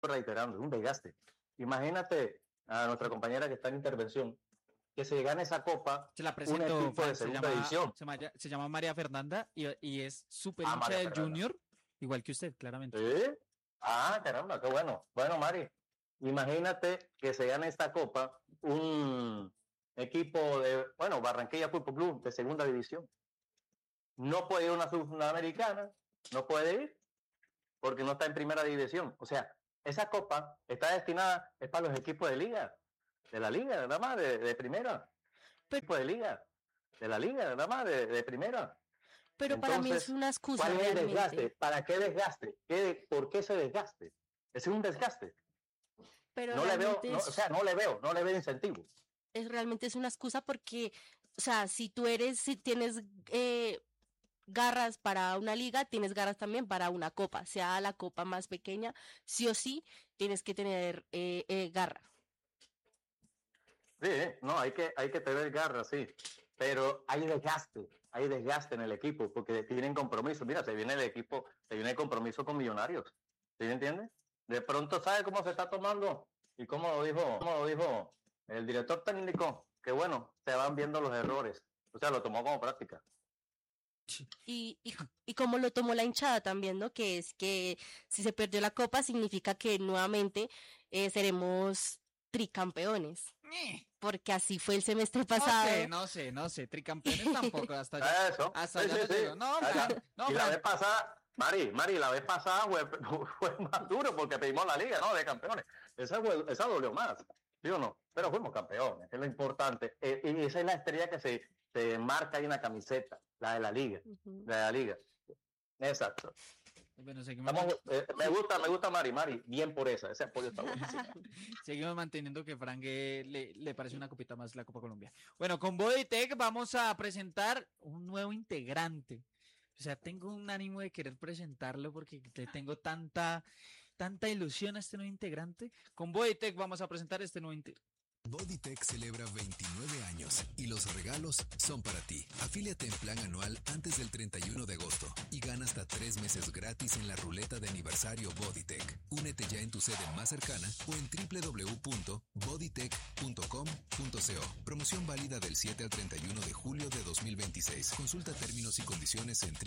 reiterando, es un desgaste. Imagínate a nuestra compañera que está en intervención, que se gane esa copa Se la un presento, equipo de Frank, segunda división. se llama María Fernanda y es súper Ah, hincha María del Fernanda. Junior, igual que usted, claramente. ¿Sí? Ah, caramba, qué bueno. Bueno, Mari, imagínate que se gane esta copa un equipo de, bueno, Barranquilla Fútbol Club de segunda división. No puede ir a una sudamericana, no puede ir porque no está en primera división. O sea, esa copa está destinada, es para los equipos de la liga, nada más, de primera. Pero, Equipo de liga, de la liga, nada más, de primera. pero para mí es Entonces, una excusa ¿cuál es el desgaste? realmente. ¿Para qué desgaste? ¿Por qué ese desgaste? Es un desgaste. Pero No le veo, realmente no, o sea, no le veo incentivo. realmente es una excusa porque, o sea, si tienes garras para una liga, tienes garras también para una copa, sea la copa más pequeña, sí o sí tienes que tener garra. Sí, no, hay que tener garra, sí. Pero hay desgaste en el equipo porque tienen compromiso. Mira, se viene el equipo, se viene el compromiso con Millonarios. ¿Sí me entiendes? De pronto, ¿sabe cómo se está tomando? Y cómo lo dijo el director técnico, que bueno, se van viendo los errores. O sea, lo tomó como práctica. Y como lo tomó la hinchada también, ¿no? Que es que si se perdió la copa significa que nuevamente seremos tricampeones, porque así fue el semestre pasado. No sé, tricampeones tampoco, Eso, hasta sí, allá sí, no sí. llego. No, Frank, no, Y la vez Frank. pasada, Mari, la vez pasada fue más duro porque pedimos la liga, ¿no? De campeones. Esa dolió más, ¿sí o no? Pero fuimos campeones, es lo importante. Y esa es la estrella que se marca ahí en la camiseta, la de la liga, Ujú. la de la liga. Exacto. Bueno, seguimos, Me gusta Mari, bien por esa, ese apoyo está buenísimo. seguimos manteniendo que Frank le parece una copita más la Copa Colombia. Bueno, con Bodytech vamos a presentar un nuevo integrante. O sea, tengo un ánimo de querer presentarlo porque le tengo tanta ilusión a este nuevo integrante. Con Bodytech vamos a presentar este nuevo integrante. Bodytech celebra 29 años y los regalos son para ti. Afíliate en plan anual antes del 31 de agosto y gana hasta 3 meses gratis en la ruleta de aniversario Bodytech. Únete ya en tu sede más cercana o en www.bodytech.com.co. Promoción válida del 7 al 31 de julio de 2026. Consulta términos y condiciones en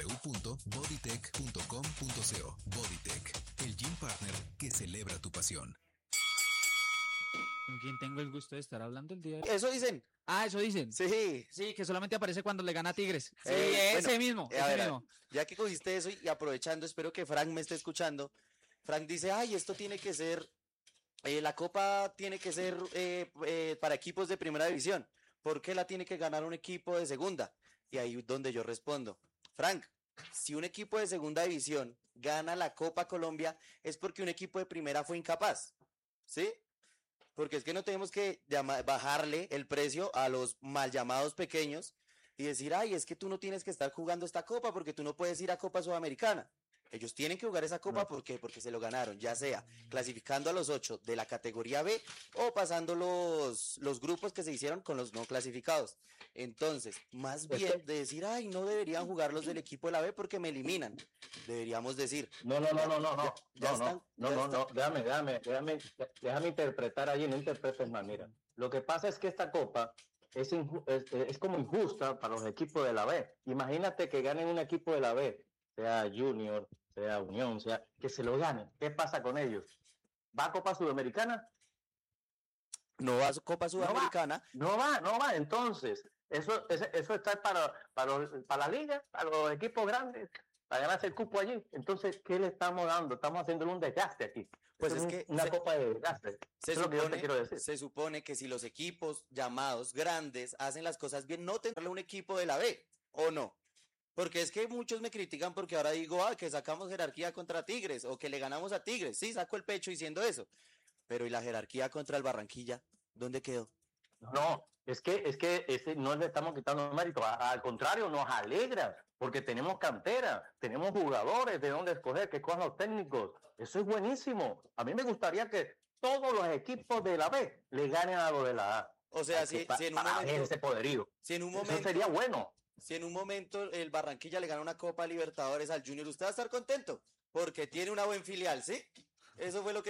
www.bodytech.com.co. Bodytech, el gym partner que celebra tu pasión. ¿Con quién tengo el gusto de estar hablando el día de hoy? Eso dicen. Ah, eso dicen. Sí. Sí, que solamente aparece cuando le gana a Tigres. Sí, Bueno, ese mismo, a ese ver, mismo. ya que cogiste eso y aprovechando, espero que Frank me esté escuchando. Frank dice, ay, esto tiene que ser, la copa tiene que ser para equipos de primera división. ¿Por qué la tiene que ganar un equipo de segunda? Y ahí es donde yo respondo, Frank, si un equipo de segunda división gana la Copa Colombia es porque un equipo de primera fue incapaz, ¿sí? Porque es que no tenemos que bajarle el precio a los mal llamados pequeños y decir, ay, es que tú no tienes que estar jugando esta copa porque tú no puedes ir a Copa Sudamericana. Ellos tienen que jugar esa copa, ¿por qué? Porque se lo ganaron, ya sea clasificando a los 8 de la categoría B o pasando los grupos que se hicieron con los no clasificados. Entonces, más bien de decir, ay, no deberían jugar los del equipo de la B porque me eliminan. Deberíamos decir, No, déjame interpretar allí, no interpretes más. Mira, lo que pasa es que esta copa es como injusta para los equipos de la B. Imagínate que ganen un equipo de la B, sea Junior, sea Unión, sea que se lo ganen. ¿Qué pasa con ellos? ¿Va a Copa Sudamericana? no va a Copa Sudamericana. No va. Entonces, eso está para la liga, para los equipos grandes, para ganarse el cupo allí. Entonces, ¿qué le estamos dando? Estamos haciendo un desgaste aquí. Pues Esto es que una copa de desgaste. Eso es lo que yo te quiero decir. se supone que si los equipos llamados grandes hacen las cosas bien, no tendrá un equipo de la B, ¿o no? Porque es que muchos me critican porque ahora digo, que sacamos jerarquía contra Tigres o que le ganamos a Tigres. Sí, saco el pecho diciendo eso. Pero ¿y la jerarquía contra el Barranquilla? ¿Dónde quedó? No, es que no le estamos quitando mérito, al contrario, nos alegra, porque tenemos cantera, tenemos jugadores de dónde escoger, que cojan los técnicos. Eso es buenísimo. A mí me gustaría que todos los equipos de la B le ganen a los de la A. O sea, si en un momento, ese poderío. si en un Eso momento, sería bueno. si en un momento el Barranquilla le gana una Copa Libertadores al Junior, usted va a estar contento porque tiene una buen filial, ¿sí? Eso fue lo que